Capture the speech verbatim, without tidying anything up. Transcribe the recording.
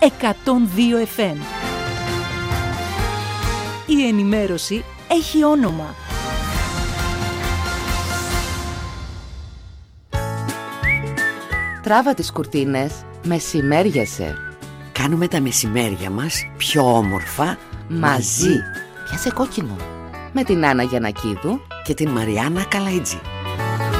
εκατόν δύο εφ εμ. Η ενημέρωση έχει όνομα. Τράβα τις κουρτίνες, μεσημέριασε. Κάνουμε τα μεσημέρια μας πιο όμορφα μαζί. Πιάσε κόκκινο. Με την Άννα Γιαννακίδου και την Μαριάννα Καλαϊτζή.